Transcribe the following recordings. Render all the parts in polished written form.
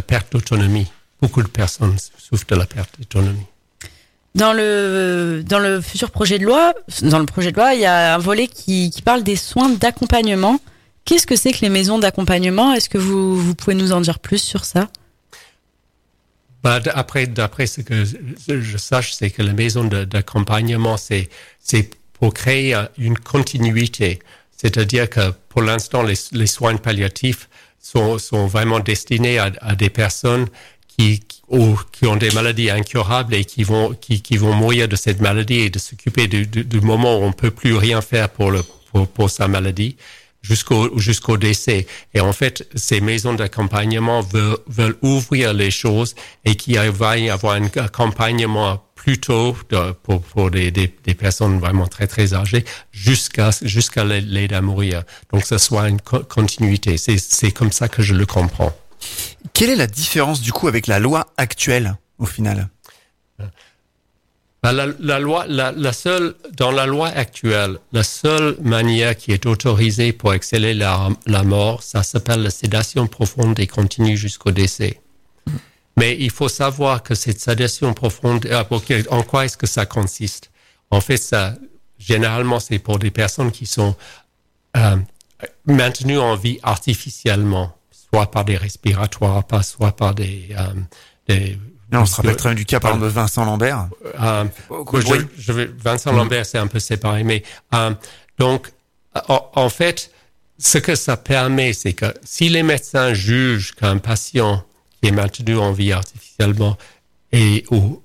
perte d'autonomie. Beaucoup de personnes souffrent de la perte d'autonomie. Dans le projet de loi, il y a un volet qui parle des soins d'accompagnement. Qu'est-ce que c'est que les maisons d'accompagnement? Est-ce que vous pouvez nous en dire plus sur ça? D'après ce que je sache, c'est que les maisons d'accompagnement, c'est pour créer une continuité. C'est-à-dire que pour l'instant, les soins palliatifs sont vraiment destinés à des personnes qui ont des maladies incurables et qui vont mourir de cette maladie et de s'occuper du moment où on peut plus rien faire pour sa maladie jusqu'au décès. Et en fait, ces maisons d'accompagnement veulent ouvrir les choses et qu'il va y avoir un accompagnement plus tôt pour des personnes vraiment très très âgées jusqu'à l'aide à mourir. Donc, ce soit une continuité. C'est comme ça que je le comprends. Quelle est la différence du coup avec la loi actuelle au final? Dans la loi actuelle, la seule manière qui est autorisée pour accélérer la mort, ça s'appelle la sédation profonde et continue jusqu'au décès. Mais il faut savoir que cette sédation profonde, en quoi est-ce que ça consiste? En fait, généralement, c'est pour des personnes qui sont maintenues en vie artificiellement, soit par des respiratoires, soit par des on se rappelle très bien du cas, par exemple, de Vincent Lambert. Vincent Lambert, c'est un peu séparé, mais donc, en fait, ce que ça permet, c'est que si les médecins jugent qu'un patient qui est maintenu en vie artificiellement est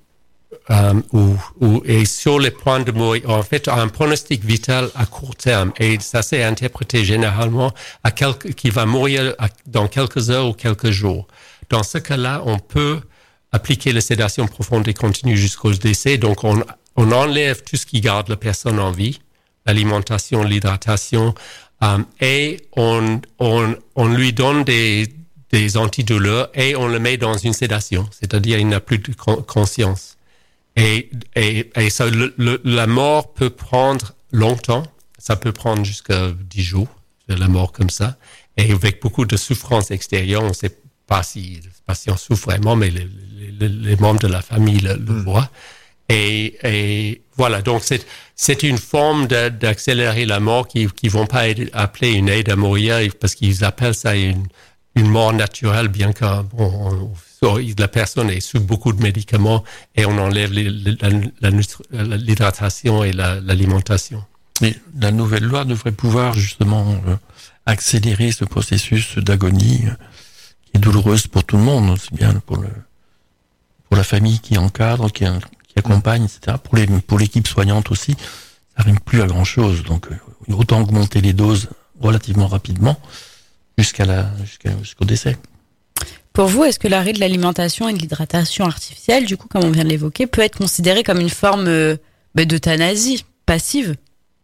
sur le point de mourir, en fait, a un pronostic vital à court terme, et ça s'est interprété généralement qu'il va mourir dans quelques heures ou quelques jours. Dans ce cas-là, on peut appliquer la sédation profonde et continue jusqu'au décès. Donc, on enlève tout ce qui garde la personne en vie, l'alimentation, l'hydratation, et on lui donne des antidouleurs et on le met dans une sédation, c'est-à-dire il n'a plus de conscience. Et ça, la mort peut prendre longtemps, ça peut prendre jusqu'à 10 jours, la mort comme ça, et avec beaucoup de souffrance extérieure. On ne sait pas si le patient souffre vraiment, mais les membres de la famille le voient. Et voilà, donc c'est une forme d'accélérer la mort qui vont pas appeler une aide à mourir, parce qu'ils appellent ça une mort naturelle, bien que la personne est sous beaucoup de médicaments et on enlève l'hydratation et l'alimentation. Mais la nouvelle loi devrait pouvoir justement accélérer ce processus d'agonie qui est douloureuse pour tout le monde, aussi bien pour la famille qui encadre, qui accompagne, etc. Pour l'équipe soignante aussi, ça n'arrive plus à grand chose. Donc, autant augmenter les doses relativement rapidement jusqu'au décès. Pour vous, est-ce que l'arrêt de l'alimentation et de l'hydratation artificielle, du coup, comme on vient de l'évoquer, peut être considéré comme une forme d'euthanasie passive?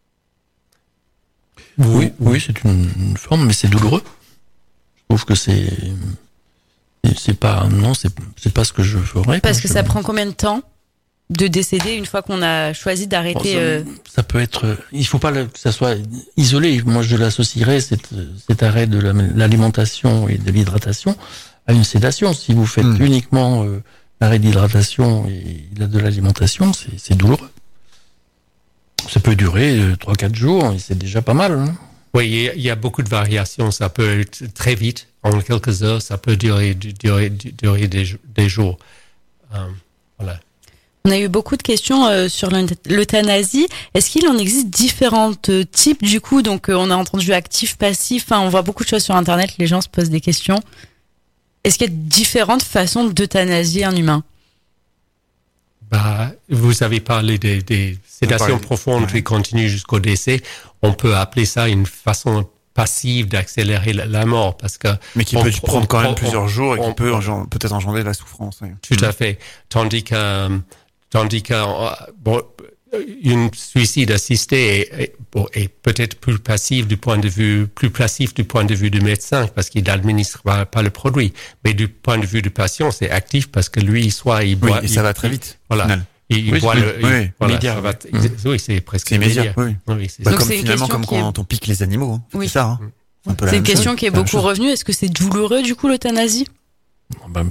Oui, c'est une forme, mais c'est douloureux. Je trouve que c'est pas ce que je ferais. Parce que ça prend combien de temps de décéder une fois qu'on a choisi d'arrêter? Ça peut être, il faut pas que ça soit isolé. Moi, je l'associerais cet arrêt de l'alimentation et de l'hydratation à une sédation. Si vous faites uniquement l'arrêt d'hydratation et de l'alimentation, c'est douloureux. Ça peut durer 3-4 jours et c'est déjà pas mal. Hein. Oui, il y a beaucoup de variations. Ça peut être très vite, en quelques heures. Ça peut durer des jours. Voilà. On a eu beaucoup de questions sur l'euthanasie. Est-ce qu'il en existe différents types du coup? Donc on a entendu actif, passif. On voit beaucoup de choses sur Internet. Les gens se posent des questions. Est-ce qu'il y a différentes façons d'euthanasier un humain? Vous avez parlé des sédations profondes qui continuent jusqu'au décès. On peut appeler ça une façon passive d'accélérer la mort, parce que mais qui peut prendre quand même plusieurs jours et qui peut peut-être engendrer de la souffrance. Oui. Tout à fait. Tandis que une suicide assisté est peut-être plus passif du point de vue du médecin, parce qu'il n'administre pas le produit. Mais du point de vue du patient, c'est actif parce que lui, il boit. Oui, et ça va très vite. Voilà. Il boit oui, c'est presque immédiat. Oui. Comme finalement, comme quand on pique les animaux. Hein. Oui. C'est ça. Hein. C'est une question qui est beaucoup revenue. Est-ce que c'est douloureux, du coup, l'euthanasie?